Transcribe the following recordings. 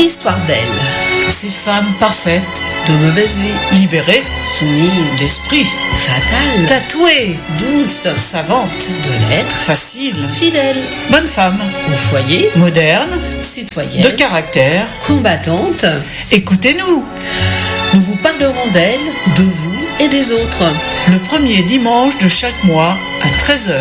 Histoire d'elle. Ces femmes parfaites, De mauvaise vie. libérées Soumise. d'esprit, Fatale. tatouées, Douce. savantes, De l'être. faciles, Fidèle. bonnes femmes, Au foyer. modernes, Citoyenne. de caractère. Combattante. Écoutez-nous, Nous vous parlerons d'elle, de vous et des autres. le premier dimanche de chaque mois à 13h.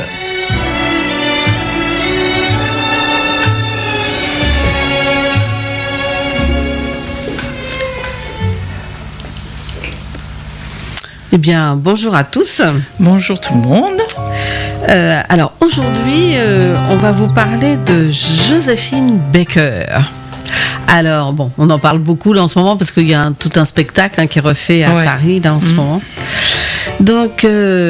Eh bien, bonjour à tous. Bonjour tout le monde. Alors aujourd'hui, on va vous parler de Joséphine Baker. Alors bon, on en parle beaucoup là en ce moment parce qu'il y a tout un spectacle qui est refait à Ouais. Paris là en ce moment. Donc,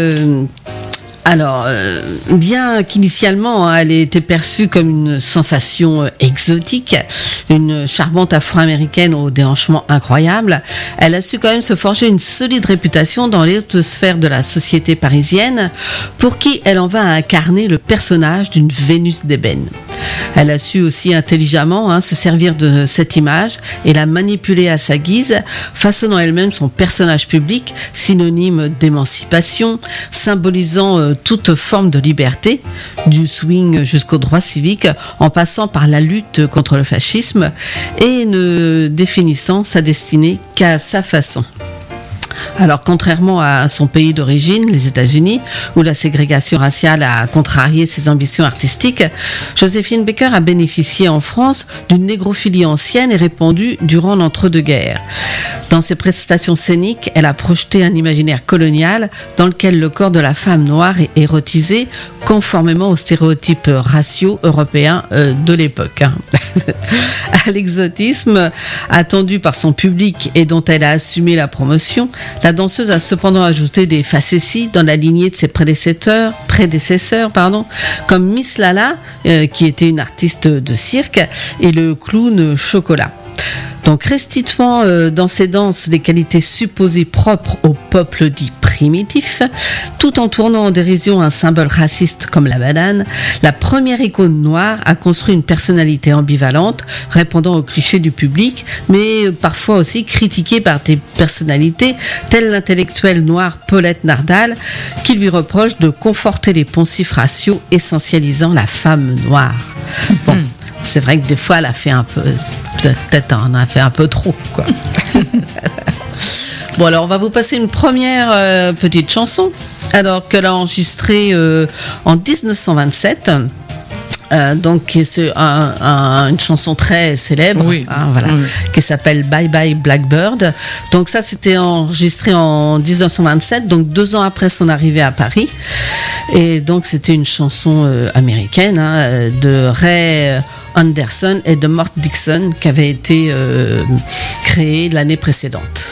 bien qu'initialement elle ait été perçue comme une sensation exotique, une charmante afro-américaine au déhanchement incroyable, elle a su quand même se forger une solide réputation dans les hautes sphères de la société parisienne, pour qui elle en va à incarner le personnage d'une Vénus d'ébène. Elle a su aussi intelligemment se servir de cette image et la manipuler à sa guise, façonnant elle-même son personnage public, synonyme d'émancipation, symbolisant toute forme de liberté, du swing jusqu'au droit civique, en passant par la lutte contre le fascisme, et ne définissant sa destinée qu'à sa façon. Alors, contrairement à son pays d'origine, les États-Unis, où la ségrégation raciale a contrarié ses ambitions artistiques, Joséphine Baker a bénéficié en France d'une négrophilie ancienne et répandue durant l'entre-deux-guerres. Dans ses prestations scéniques, elle a projeté un imaginaire colonial dans lequel le corps de la femme noire est érotisé, conformément aux stéréotypes raciaux européens de l'époque. À l'exotisme attendu par son public et dont elle a assumé la promotion, la danseuse a cependant ajouté des facéties dans la lignée de ses prédécesseurs, comme Miss Lala, qui était une artiste de cirque, et le clown Chocolat. Donc, restituant dans ses danses les qualités supposées propres au peuple dit primitif, tout en tournant en dérision un symbole raciste comme la banane, la première icône noire a construit une personnalité ambivalente, répondant aux clichés du public, mais parfois aussi critiquée par des personnalités telles l'intellectuelle noire Paulette Nardal, qui lui reproche de conforter les poncifs raciaux, essentialisant la femme noire. Bon, c'est vrai que des fois, elle a fait un peu... Peut-être on a fait un peu trop, quoi. Bon, alors on va vous passer une première petite chanson, alors qu'elle a enregistrée en 1927. Donc c'est une chanson très célèbre, Oui. Qui s'appelle Bye Bye Blackbird. Donc ça, c'était enregistré en 1927, donc 2 ans après son arrivée à Paris. Et donc c'était une chanson américaine de Ray Anderson et de Mort Dixon, qui avait été créée l'année précédente.